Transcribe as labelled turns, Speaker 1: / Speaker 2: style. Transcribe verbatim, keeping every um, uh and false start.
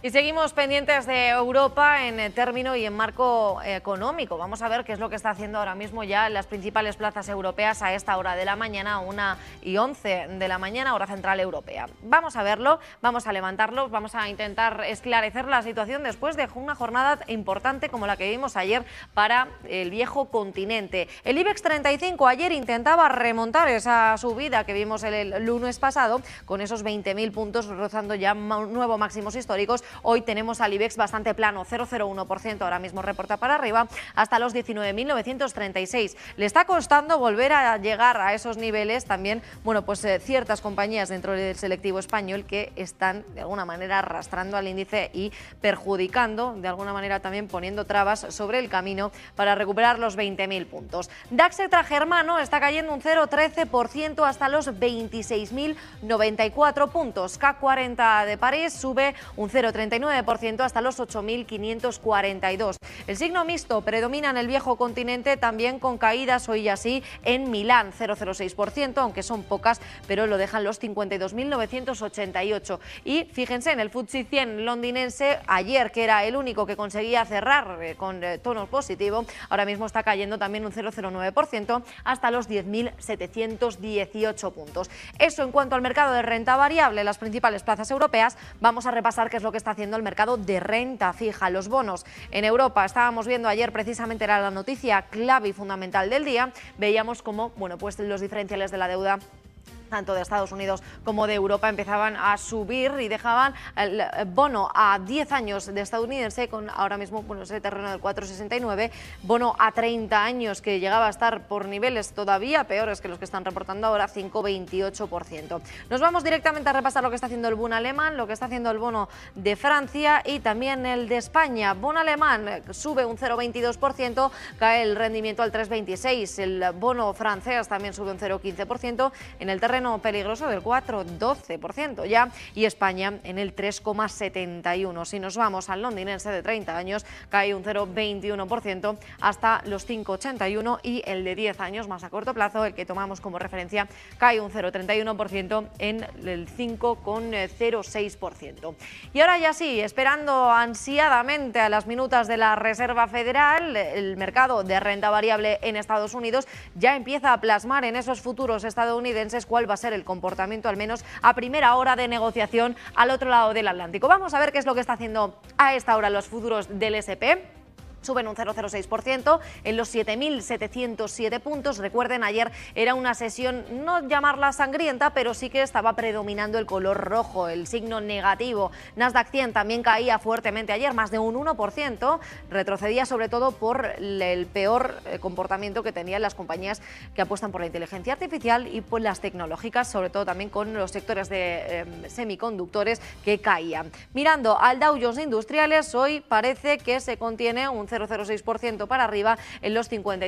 Speaker 1: Y seguimos pendientes de Europa en término y en marco económico. Vamos a ver qué es lo que está haciendo ahora mismo ya en las principales plazas europeas a esta hora de la mañana, una y once de la mañana, hora central europea. Vamos a verlo, vamos a levantarlo, vamos a intentar esclarecer la situación después de una jornada importante como la que vimos ayer para el viejo continente. El IBEX treinta y cinco ayer intentaba remontar esa subida que vimos el lunes pasado con esos veinte mil puntos rozando ya nuevos máximos históricos. Hoy tenemos al IBEX bastante plano, cero coma cero uno por ciento ahora mismo reporta para arriba hasta los diecinueve mil novecientos treinta y seis. Le está costando volver a llegar a esos niveles también, bueno, pues eh, ciertas compañías dentro del selectivo español que están de alguna manera arrastrando al índice y perjudicando, de alguna manera también poniendo trabas sobre el camino para recuperar los veinte mil puntos. DAX extragermano está cayendo un cero coma trece por ciento hasta los veintiséis mil noventa y cuatro puntos. C A C cuarenta de París sube un cero coma treinta y nueve por ciento hasta los ocho mil quinientos cuarenta y dos. El signo mixto predomina en el viejo continente, también con caídas hoy así en Milán, cero coma cero seis por ciento, aunque son pocas, pero lo dejan los cincuenta y dos mil novecientos ochenta y ocho. Y fíjense, en el F T S E cien londinense, ayer, que era el único que conseguía cerrar eh, con eh, tono positivo, ahora mismo está cayendo también un cero coma cero nueve por ciento hasta los diez mil setecientos dieciocho puntos. Eso en cuanto al mercado de renta variable, las principales plazas europeas. Vamos a repasar qué es lo que está haciendo el mercado de renta fija, los bonos. En Europa estábamos viendo ayer, precisamente era la noticia clave y fundamental del día, veíamos cómo, bueno, pues los diferenciales de la deuda tanto de Estados Unidos como de Europa empezaban a subir y dejaban el bono a diez años de estadounidense con ahora mismo, bueno, ese terreno del cuatro coma sesenta y nueve, bono a treinta años que llegaba a estar por niveles todavía peores que los que están reportando ahora, cinco coma veintiocho por ciento. Nos vamos directamente a repasar lo que está haciendo el Bund alemán, lo que está haciendo el bono de Francia y también el de España. Bono alemán sube un cero coma veintidós por ciento, cae el rendimiento al tres coma veintiséis, el bono francés también sube un cero coma quince por ciento, en el terreno peligroso del cuatro coma doce por ciento ya, y España en el tres coma setenta y uno por ciento. Si nos vamos al londinense de treinta años, cae un cero coma veintiuno por ciento hasta los cinco coma ochenta y uno, y el de diez años más a corto plazo, el que tomamos como referencia, cae un cero coma treinta y uno por ciento en el cinco coma cero seis por ciento. Y ahora ya sí, esperando ansiadamente a las minutas de la Reserva Federal, el mercado de renta variable en Estados Unidos ya empieza a plasmar en esos futuros estadounidenses cuál va a ser el comportamiento, al menos a primera hora de negociación al otro lado del Atlántico. Vamos a ver qué es lo que está haciendo a esta hora los futuros del ese and pe. Suben un cero coma cero seis por ciento en los siete mil setecientos siete puntos. Recuerden, ayer era una sesión, no llamarla sangrienta, pero sí que estaba predominando el color rojo, el signo negativo. Nasdaq cien también caía fuertemente ayer, más de un uno por ciento. Retrocedía sobre todo por el peor comportamiento que tenían las compañías que apuestan por la inteligencia artificial y por las tecnológicas, sobre todo también con los sectores de eh, semiconductores que caían. Mirando al Dow Jones Industriales, hoy parece que se contiene un cero coma cero seis por ciento para arriba en los cincuenta